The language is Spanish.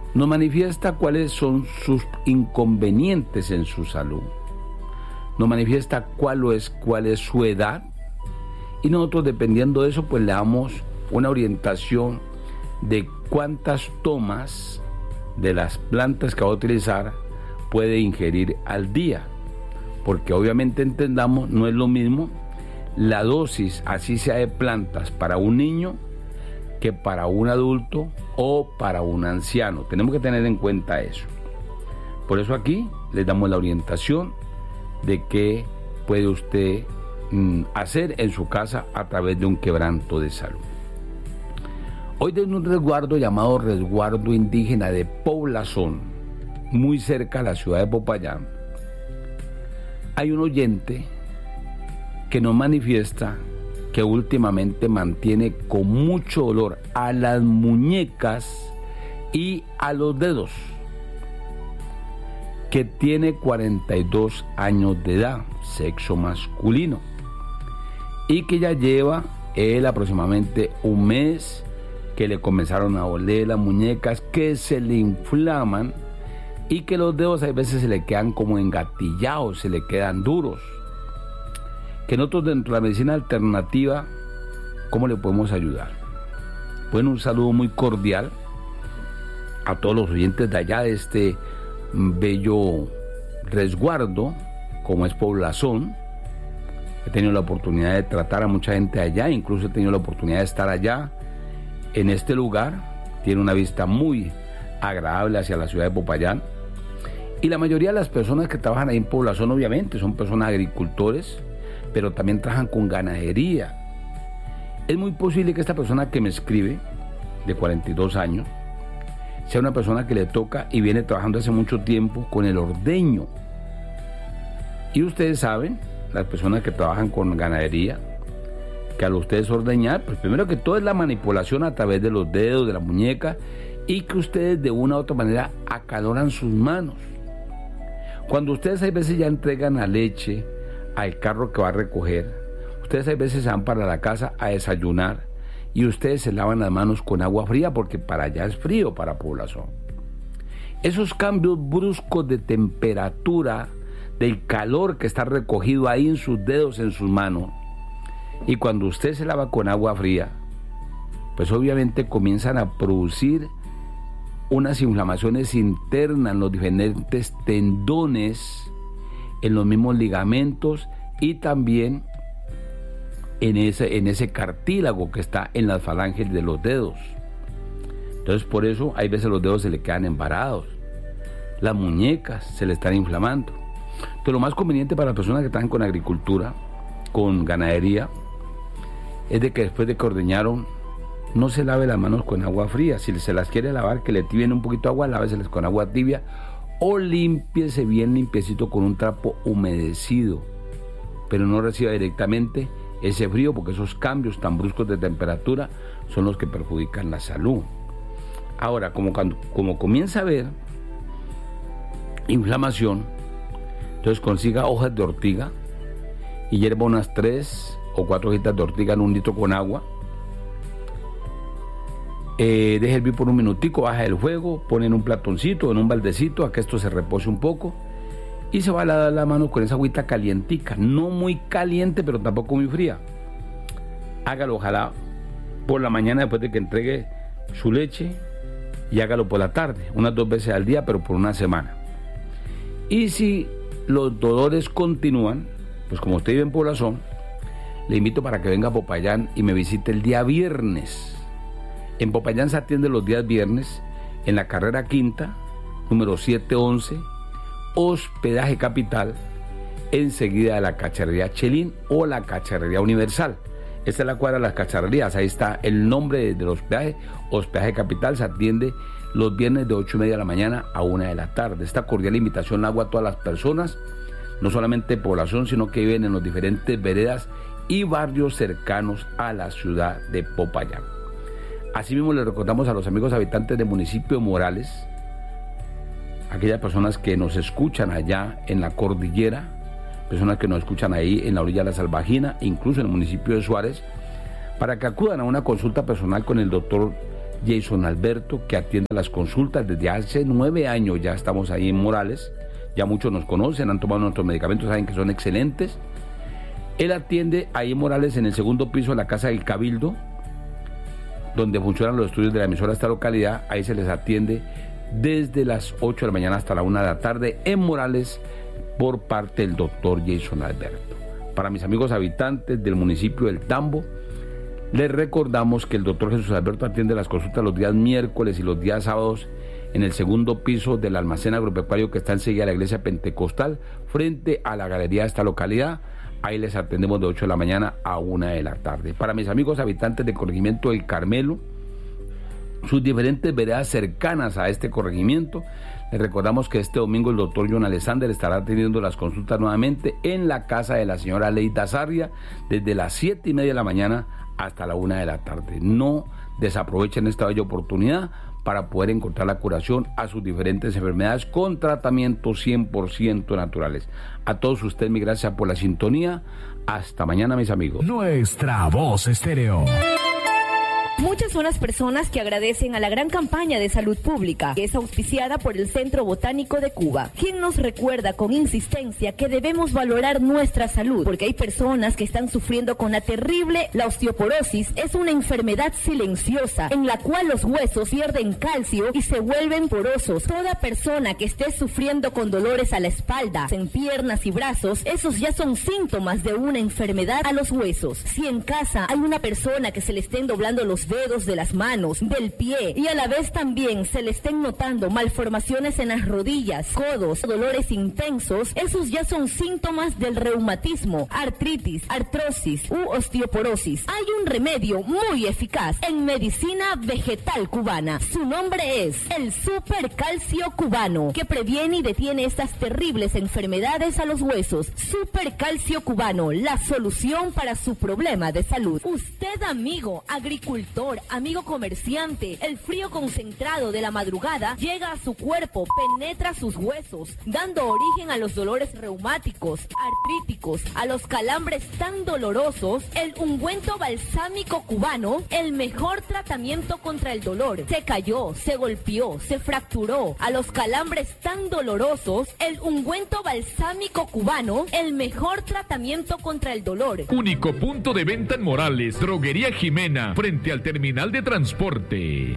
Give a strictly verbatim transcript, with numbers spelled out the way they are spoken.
nos manifiesta cuáles son sus inconvenientes en su salud, nos manifiesta cuál es, cuál es su edad, y nosotros, dependiendo de eso, pues le damos una orientación de cuántas tomas de las plantas que va a utilizar puede ingerir al día, porque obviamente entendamos, no es lo mismo la dosis, así sea de plantas, para un niño que para un adulto o para un anciano. Tenemos que tener en cuenta eso. Por eso aquí les damos la orientación de qué puede usted mm, hacer en su casa a través de un quebranto de salud. Hoy de un resguardo llamado Resguardo Indígena de Poblazón, muy cerca a la ciudad de Popayán, hay un oyente que nos manifiesta que últimamente mantiene con mucho dolor a las muñecas y a los dedos, que tiene cuarenta y dos años de edad, sexo masculino, y que ya lleva él aproximadamente un mes que le comenzaron a doler las muñecas, que se le inflaman y que los dedos a veces se le quedan como engatillados, se le quedan duros. Que nosotros dentro de la medicina alternativa, ¿cómo le podemos ayudar? Bueno, un saludo muy cordial a todos los oyentes de allá de este bello resguardo, como es Poblazón. He tenido la oportunidad de tratar a mucha gente allá, incluso he tenido la oportunidad de estar allá en este lugar. Tiene una vista muy agradable hacia la ciudad de Popayán. Y la mayoría de las personas que trabajan ahí en Poblazón, obviamente, son personas agricultores, pero también trabajan con ganadería. Es muy posible que esta persona que me escribe, de cuarenta y dos años, sea una persona que le toca y viene trabajando hace mucho tiempo con el ordeño. Y ustedes saben, las personas que trabajan con ganadería, que al ustedes ordeñar, pues primero que todo es la manipulación a través de los dedos, de la muñeca, y que ustedes de una u otra manera acaloran sus manos. Cuando ustedes a veces ya entregan la leche al carro que va a recoger, ustedes a veces se van para la casa a desayunar y ustedes se lavan las manos con agua fría, porque para allá es frío, para Poblazón. Esos cambios bruscos de temperatura, del calor que está recogido ahí en sus dedos, en sus manos, y cuando usted se lava con agua fría, pues obviamente comienzan a producir unas inflamaciones internas en los diferentes tendones, en los mismos ligamentos y también en ese, en ese cartílago que está en las falanges de los dedos. Entonces por eso hay veces los dedos se le quedan embarados, las muñecas se le están inflamando. Entonces lo más conveniente para las personas que están con agricultura, con ganadería, es de que después de que ordeñaron, no se lave las manos con agua fría. Si se las quiere lavar, que le tibien un poquito de agua, láveselas con agua tibia, o límpiese bien limpiecito con un trapo humedecido, pero no reciba directamente ese frío, porque esos cambios tan bruscos de temperatura son los que perjudican la salud. Ahora, como, cuando, como comienza a haber inflamación, entonces consiga hojas de ortiga y hierva unas tres o cuatro hojitas de ortiga en un litro con agua. Eh, deje hervir por un minutico, baja el fuego, pone en un platoncito, en un baldecito, a que esto se repose un poco, y se va a lavar la mano con esa agüita calientica, no muy caliente, pero tampoco muy fría. Hágalo, ojalá, por la mañana después de que entregue su leche, y hágalo por la tarde, unas dos veces al día, pero por una semana. Y si los dolores continúan, pues como usted vive en Poblazón, le invito para que venga a Popayán y me visite el día viernes. En Popayán se atiende los días viernes en la carrera quinta, número setecientos once, hospedaje Capital, enseguida de la cacharrería Chelín o la cacharrería Universal. Esta es la cuadra de las cacharrerías, ahí está el nombre del hospedaje, hospedaje Capital. Se atiende los viernes de ocho y media de la mañana a una de la tarde. Esta cordial invitación la hago a todas las personas, no solamente de Poblazón, sino que viven en los diferentes veredas y barrios cercanos a la ciudad de Popayán. Asimismo, le recordamos a los amigos habitantes del municipio de Morales, aquellas personas que nos escuchan allá en la cordillera, personas que nos escuchan ahí en la orilla de la Salvajina, incluso en el municipio de Suárez, para que acudan a una consulta personal con el doctor Jason Alberto, que atiende las consultas desde hace nueve años. Ya estamos ahí en Morales, ya muchos nos conocen, han tomado nuestros medicamentos, saben que son excelentes. Él atiende ahí en Morales, en el segundo piso de la Casa del Cabildo, donde funcionan los estudios de la emisora de esta localidad. Ahí se les atiende desde las ocho de la mañana hasta la una de la tarde en Morales por parte del doctor Jason Alberto. Para mis amigos habitantes del municipio del Tambo, les recordamos que el doctor Jesús Alberto atiende las consultas los días miércoles y los días sábados en el segundo piso del almacén agropecuario que está enseguida de la iglesia pentecostal, frente a la galería de esta localidad. Ahí les atendemos de ocho de la mañana a una de la tarde. Para mis amigos habitantes del corregimiento del Carmelo, sus diferentes veredas cercanas a este corregimiento, les recordamos que este domingo el doctor John Alexander estará atendiendo las consultas nuevamente en la casa de la señora Leida Sarria desde las siete y media de la mañana hasta la una de la tarde. No desaprovechen esta bella oportunidad para poder encontrar la curación a sus diferentes enfermedades con tratamientos cien por ciento naturales. A todos ustedes, mi gracias por la sintonía. Hasta mañana, mis amigos. Nuestra Voz Estéreo. Muchas son las personas que agradecen a la gran campaña de salud pública que es auspiciada por el Centro Botánico de Cuba, quien nos recuerda con insistencia que debemos valorar nuestra salud, porque hay personas que están sufriendo con la terrible, la osteoporosis es una enfermedad silenciosa en la cual los huesos pierden calcio y se vuelven porosos. Toda persona que esté sufriendo con dolores a la espalda, en piernas y brazos, esos ya son síntomas de una enfermedad a los huesos. Si en casa hay una persona que se le estén doblando los dedos de las manos, del pie y a la vez también se le estén notando malformaciones en las rodillas, codos, dolores intensos, esos ya son síntomas del reumatismo, artritis, artrosis u osteoporosis. Hay un remedio muy eficaz en medicina vegetal cubana. Su nombre es el Super Calcio Cubano, que previene y detiene estas terribles enfermedades a los huesos. Super Calcio Cubano, la solución para su problema de salud. Usted, amigo agricultor, amigo comerciante, el frío concentrado de la madrugada llega a su cuerpo, penetra sus huesos, dando origen a los dolores reumáticos, artríticos, a los calambres tan dolorosos. El ungüento balsámico cubano, el mejor tratamiento contra el dolor. Se cayó, se golpeó, se fracturó, a los calambres tan dolorosos, el ungüento balsámico cubano, el mejor tratamiento contra el dolor. Único punto de venta en Morales, Droguería Jimena, frente al terminal de transporte.